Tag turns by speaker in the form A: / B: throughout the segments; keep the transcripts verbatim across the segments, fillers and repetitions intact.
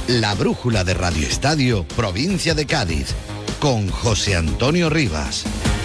A: La brújula de Radio Estadio, provincia de Cádiz, con José Antonio Rivas.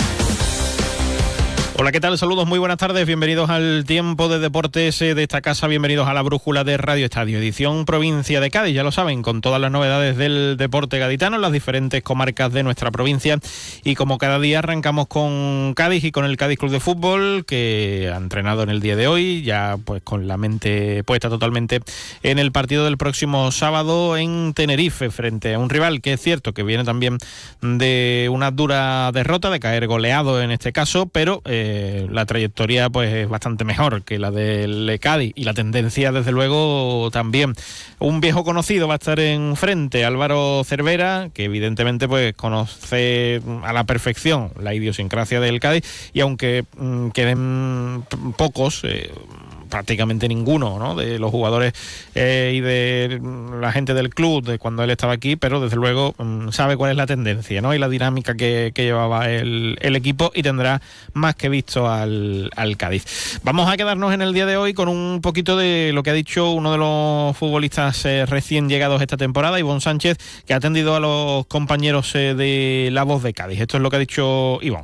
B: Hola, ¿qué tal? Saludos, muy buenas tardes, bienvenidos al tiempo de deportes de esta casa, bienvenidos a la brújula de Radio Estadio, edición provincia de Cádiz, ya lo saben, con todas las novedades del deporte gaditano en las diferentes comarcas de nuestra provincia, y como cada día arrancamos con Cádiz y con el Cádiz Club de Fútbol, que ha entrenado en el día de hoy, ya pues con la mente puesta totalmente en el partido del próximo sábado en Tenerife, frente a un rival que es cierto que viene también de una dura derrota, de caer goleado en este caso, pero eh, la trayectoria pues es bastante mejor que la del Cádiz y la tendencia desde luego también. Un viejo conocido va a estar enfrente, Álvaro Cervera, que evidentemente pues conoce a la perfección la idiosincrasia del Cádiz, y aunque mmm, queden pocos, eh, prácticamente ninguno, ¿no?, de los jugadores eh, y de la gente del club de cuando él estaba aquí, pero desde luego mmm, sabe cuál es la tendencia, ¿no?, y la dinámica que, que llevaba el, el equipo, y tendrá más que visto al, al Cádiz. Vamos a quedarnos en el día de hoy con un poquito de lo que ha dicho uno de los futbolistas eh, recién llegados esta temporada, Ivonne Sánchez, que ha atendido a los compañeros eh, de La Voz de Cádiz. Esto es lo que ha dicho Ivonne.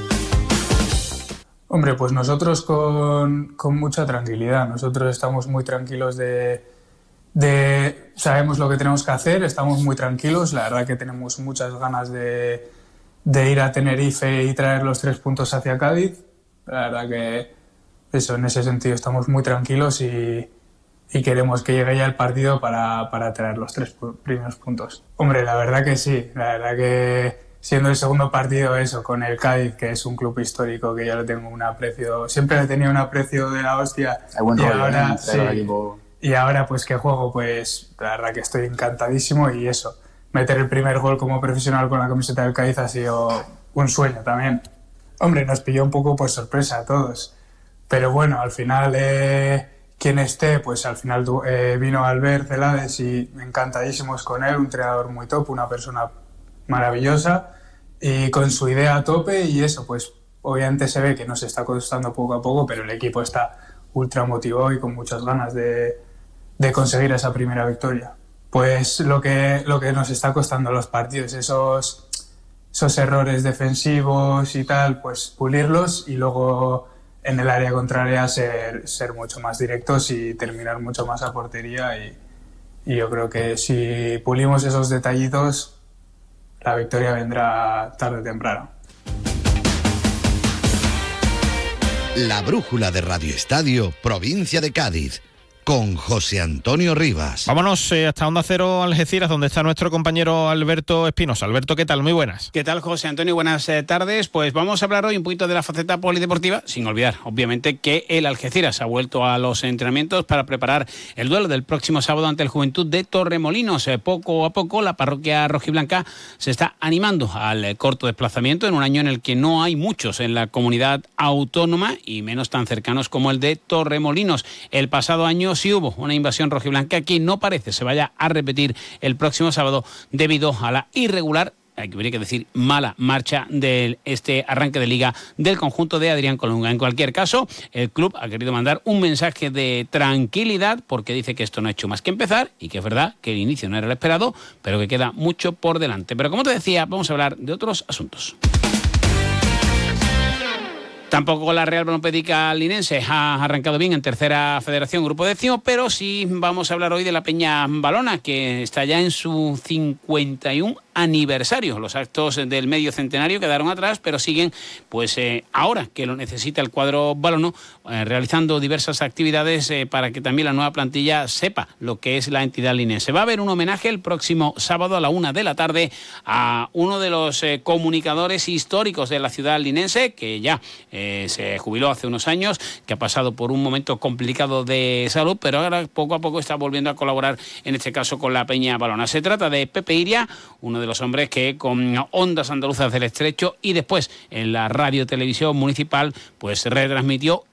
C: Hombre, pues nosotros con, con mucha tranquilidad. Nosotros estamos muy tranquilos de, de... Sabemos lo que tenemos que hacer, estamos muy tranquilos. La verdad que tenemos muchas ganas de, de ir a Tenerife y traer los tres puntos hacia Cádiz. La verdad que eso, en ese sentido estamos muy tranquilos y, y queremos que llegue ya el partido para, para traer los tres primeros puntos. Hombre, la verdad que sí. La verdad que... siendo el segundo partido eso, con el Cádiz, que es un club histórico que ya le tengo un aprecio, siempre le tenía un aprecio de la hostia,
D: buen
C: y,
D: rollo,
C: ahora,
D: ¿eh?
C: sí, y ahora pues que juego, pues la verdad que estoy encantadísimo, y eso, meter el primer gol como profesional con la camiseta del Cádiz ha sido un sueño también. Hombre, nos pilló un poco por sorpresa a todos, pero bueno, al final eh, quien esté, pues al final eh, vino Albert Celades y encantadísimos con él, un entrenador muy top, una persona maravillosa y con su idea a tope, y eso pues obviamente se ve que nos está costando poco a poco, pero el equipo está ultra motivado y con muchas ganas de, de conseguir esa primera victoria. Pues lo que, lo que nos está costando los partidos, esos, esos errores defensivos y tal, pues pulirlos, y luego en el área contraria ser, ser mucho más directos y terminar mucho más a portería, y, y yo creo que si pulimos esos detallitos, la victoria vendrá tarde o temprano.
A: La brújula de Radio Estadio, provincia de Cádiz, con José Antonio Rivas.
B: Vámonos eh, hasta Onda Cero Algeciras, donde está nuestro compañero Alberto Espinosa. Alberto, ¿qué tal? Muy buenas.
E: ¿Qué tal, José Antonio? Buenas eh, tardes. Pues vamos a hablar hoy un poquito de la faceta polideportiva, sin olvidar, obviamente, que el Algeciras ha vuelto a los entrenamientos para preparar el duelo del próximo sábado ante el Juventud de Torremolinos. Eh, poco a poco la parroquia rojiblanca se está animando al eh, corto desplazamiento en un año en el que no hay muchos en la comunidad autónoma, y menos tan cercanos como el de Torremolinos. El pasado año sí hubo una invasión rojiblanca que no parece se vaya a repetir el próximo sábado debido a la irregular, habría que decir mala marcha de este arranque de liga del conjunto de Adrián Colunga. En cualquier caso, el club ha querido mandar un mensaje de tranquilidad, porque dice que esto no ha hecho más que empezar, y que es verdad que el inicio no era el esperado, pero que queda mucho por delante. Pero como te decía, vamos a hablar de otros asuntos. Tampoco la Real Balonpédica Linense ha arrancado bien en tercera federación, grupo décimo, pero sí vamos a hablar hoy de la Peña Balona, que está ya en su cincuenta y uno aniversario. Los actos del medio centenario quedaron atrás, pero siguen pues eh, ahora que lo necesita el cuadro balono, eh, realizando diversas actividades eh, para que también la nueva plantilla sepa lo que es la entidad linense. Va a haber un homenaje el próximo sábado a la una de la tarde a uno de los eh, comunicadores históricos de la ciudad linense, que ya eh, se jubiló hace unos años, que ha pasado por un momento complicado de salud, pero ahora poco a poco está volviendo a colaborar, en este caso con la Peña Balona. Se trata de Pepe Iria, uno de los hombres que con Ondas Andaluzas del Estrecho y después en la radio televisión municipal pues retransmitió